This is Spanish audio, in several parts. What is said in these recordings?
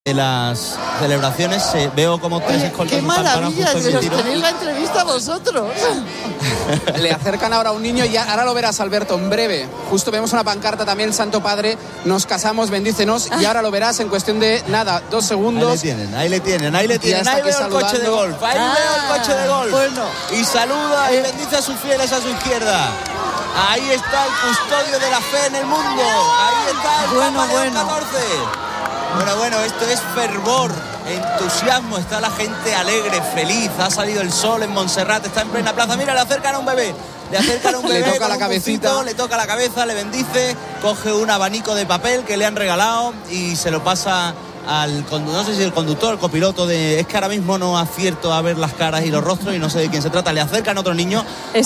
de las celebraciones veo como tres escoltas. ¡Qué maravilla! ¡Os tenéis la entrevista vosotros! Le acercan ahora a un niño y ahora lo verás, Alberto, en breve. Justo vemos una pancarta también, Santo Padre, nos casamos, bendícenos, y ahora lo verás en cuestión de, 2 segundos. Ahí le tienen. Ahí veo el coche de golf, veo el coche de golf. Bueno. Y saluda y bendice a sus fieles a su izquierda. Ahí está el custodio de la fe en el mundo. Ahí está el Papa León XIV. Bueno, esto es fervor, entusiasmo, está la gente alegre, feliz, ha salido el sol en Montserrat, está en plena plaza. Mira, le acercan a un bebé, le toca la cabecita, le toca la cabeza, le bendice, coge un abanico de papel que le han regalado y se lo pasa al no sé si el conductor, el copiloto es que ahora mismo no acierto a ver las caras y los rostros y no sé de quién se trata. Le acercan a otro niño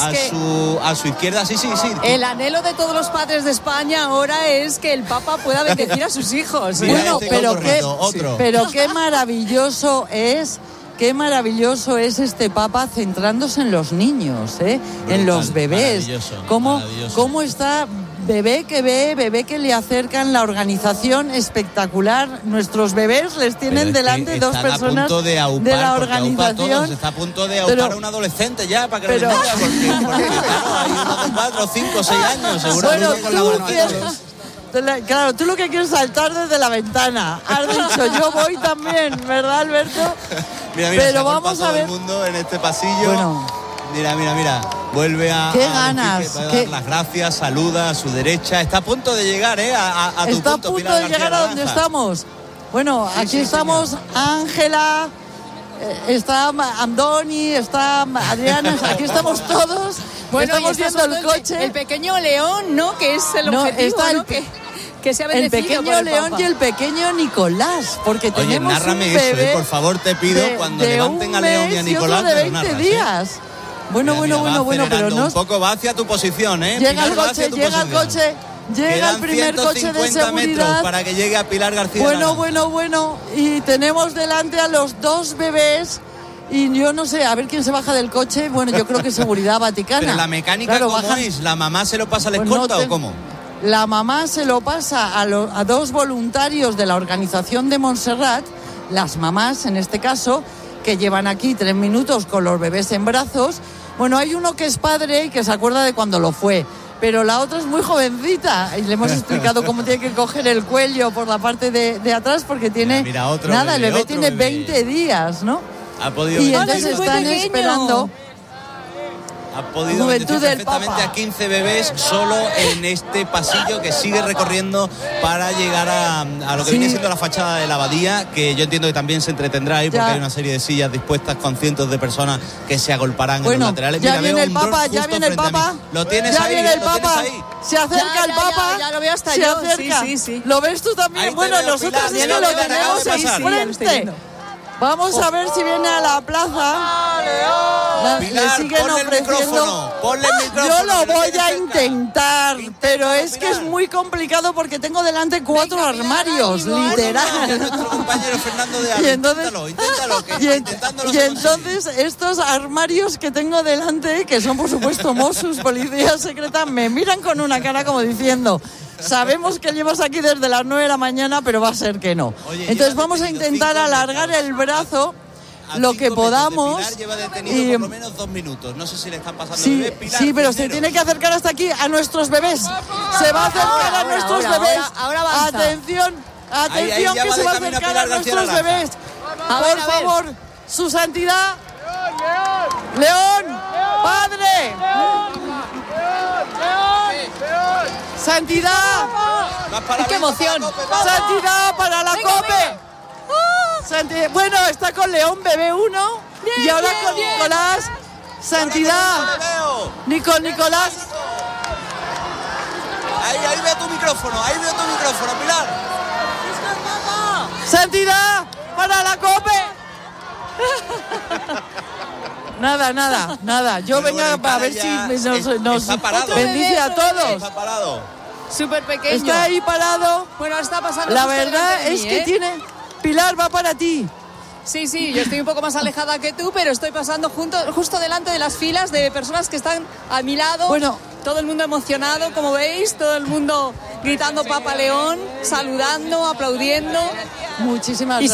a su izquierda. Sí. El anhelo de todos los padres de España ahora es que el Papa pueda bendecir a sus hijos. Bueno, pero qué maravilloso es. Qué maravilloso es este Papa centrándose en los niños, en los bebés. ¿Cómo está? Bebé que le acercan, la organización espectacular. Nuestros bebés les tienen delante dos personas de la organización. Está a punto de aupar a un adolescente ya para que lo entienda, porque claro, hay unos de 4, 5, 6 años seguramente. Claro, tú lo que quieres saltar desde la ventana. Has dicho, yo voy también, ¿verdad, Alberto? Mira, pero vamos a ver todo el mundo en este pasillo. Bueno. Mira. Vuelve a... ¡Qué ganas! Dar las gracias, saluda a su derecha. Está a punto de llegar, a tu punto. Está a punto de llegar a donde estamos. Bueno, aquí estamos, Ángela, está Andoni, está Adriana, aquí estamos todos. Bueno, estamos viendo el coche. El pequeño León, ¿no? Que es el objetivo, ¿no? Que se ha bendecido el pequeño León y el pequeño Nicolás, porque tenemos nárrame un bebé eso, por favor, te pido, cuando levanten a León y a Nicolás, de 20 días. Bueno, pero no. Un poco va hacia tu posición, Llega el coche, llega el primer coche de seguridad para que llegue a Pilar García. Bueno, y tenemos delante a los dos bebés. Y yo no sé, a ver quién se baja del coche. Bueno, yo creo que seguridad vaticana. Pero la mecánica, claro, ¿cómo es? ¿La mamá se lo pasa al escolta o cómo? La mamá se lo pasa a dos voluntarios de la organización de Montserrat, las mamás en este caso, que llevan aquí 3 minutos con los bebés en brazos. Bueno, hay uno que es padre y que se acuerda de cuando lo fue, pero la otra es muy jovencita y le hemos explicado cómo tiene que coger el cuello por la parte de atrás porque tiene... el bebé tiene 20 días, ¿no? Ha podido y entonces están esperando... Ha podido bendecir perfectamente a 15 bebés solo en este pasillo que sigue recorriendo para llegar a lo que viene siendo la fachada de la abadía, que yo entiendo que también se entretendrá ahí porque hay una serie de sillas dispuestas con cientos de personas que se agolparán en los laterales. Ya viene el Papa, Lo tienes ya ahí, viene el Papa. Se acerca el Papa. Ya lo veo hasta yo. Sí. ¿Lo ves tú también? Ahí bueno, nosotros también lo tenemos enfrente. Vamos a ver si viene a la plaza. Pilar, le siguen ofreciendo. Ponle el micrófono. Yo lo voy a intentar, pero es que es muy complicado porque tengo delante 4 armarios, literal. Nuestro compañero Fernando de Ávila. Inténtalo. Y entonces estos armarios que tengo delante, que son por supuesto Mossos, policía secreta, me miran con una cara como diciendo... Sabemos que llevas aquí desde las 9 de la mañana, pero va a ser que no. Oye, entonces vamos a intentar alargar el brazo lo que podamos. Pilar lleva detenido por lo menos 2 minutos. No sé si le están pasando bebés. Pilar, sí, pero se tiene que acercar hasta aquí a nuestros bebés. Se va a acercar a nuestros bebés. Ahora atención, ahí que se va a acercar a nuestros bebés. Por favor, su santidad. León, padre. Santidad. ¡Qué emoción! Santidad para la COPE. Bueno, está con León, bebé 1. Y ahora con Nicolás. Santidad. Nicolás. Ahí veo tu micrófono, Pilar. Santidad para la COPE. Nada. Yo venga para ver si nos bendice a todos. Está parado. Súper pequeño. Está ahí parado. Bueno, está pasando. La verdad es que tiene... Pilar, va para ti. Sí, yo estoy un poco más alejada que tú, pero estoy pasando justo delante de las filas de personas que están a mi lado. Bueno, todo el mundo emocionado, como veis, todo el mundo gritando Papa León, saludando, aplaudiendo. Muchísimas gracias.